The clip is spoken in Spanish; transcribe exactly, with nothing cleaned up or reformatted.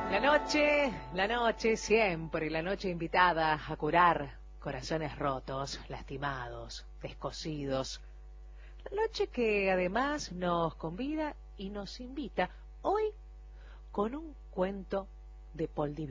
La noche, la noche, siempre la noche invitada a curar corazones rotos, lastimados, descosidos. La noche que además nos convida y nos invita hoy con un cuento de Paul Divine.